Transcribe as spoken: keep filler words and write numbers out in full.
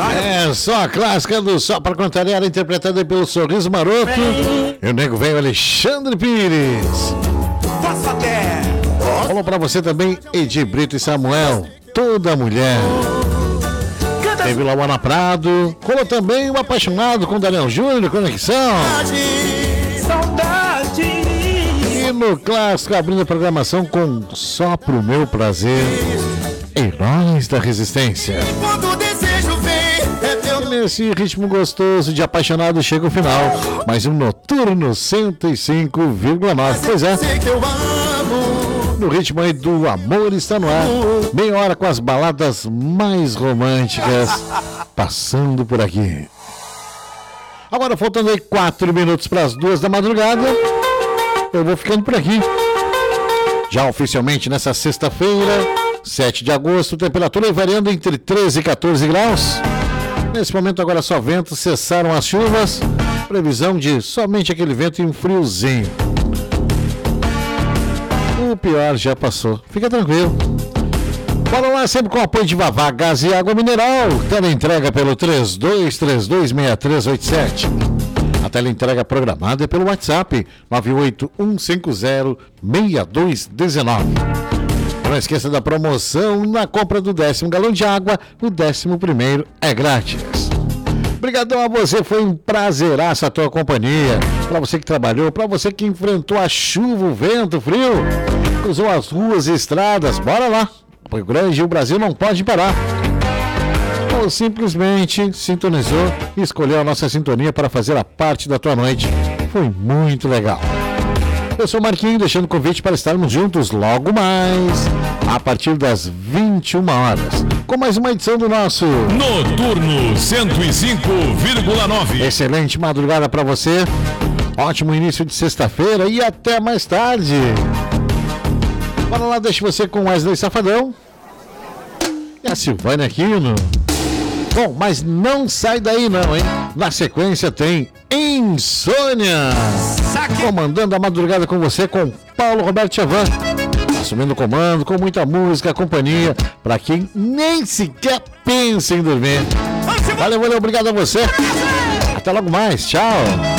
É só a clássica do Só Pra Contrariar, interpretada pelo Sorriso Maroto e o nego velho Alexandre Pires. Faça até. Falou pra você também Edi Brito e Samuel, Toda Mulher. Teve Lauana Prado. Rolou também o Apaixonado com Daniel Júnior, Conexão. Saudade. E no clássico, abrindo a programação com Só Pro Meu Prazer, Heróis da Resistência. Quando o desejo vem, é teu. E nesse ritmo gostoso de Apaixonado chega o final. Mais um Noturno cento e cinco vírgula nove. Pois é. Sei que eu amo. No ritmo aí do Amor Está No Ar. Meia hora com as baladas mais românticas passando por aqui. Agora faltando aí quatro minutos para as duas da madrugada. Eu vou ficando por aqui. Já oficialmente nessa sexta-feira, sete de agosto, temperatura variando entre treze e quatorze graus. Nesse momento agora só vento, cessaram as chuvas. Previsão de somente aquele vento e um friozinho. O pior já passou. Fica tranquilo. Bora lá, sempre com o apoio de Vavá, Gás e Água Mineral. Teleentrega pelo três dois três dois, seis três oito sete. A teleentrega programada é pelo WhatsApp nove oito um cinco zero, seis dois um nove. Não esqueça da promoção na compra do décimo galão de água. O décimo primeiro é grátis. Obrigadão a você, foi um prazeraço a tua companhia. Para você que trabalhou, para você que enfrentou a chuva, o vento, o frio, cruzou as ruas e estradas, bora lá. Foi grande e o Brasil não pode parar. Ou simplesmente sintonizou e escolheu a nossa sintonia para fazer a parte da tua noite. Foi muito legal. Eu sou o Marquinhos, deixando o convite para estarmos juntos logo mais, a partir das vinte e uma horas, com mais uma edição do nosso Noturno cento e cinco vírgula nove. Excelente madrugada para você, ótimo início de sexta-feira e até mais tarde. Bora lá, deixa você com Wesley Safadão e a Silvânia Aquino. Bom, mas não sai daí não, hein? Na sequência tem Insônia. Comandando a madrugada com você, com Paulo Roberto Chavan. Assumindo o comando, com muita música, companhia, para quem nem sequer pensa em dormir. Valeu, valeu, obrigado a você. Até logo mais, tchau.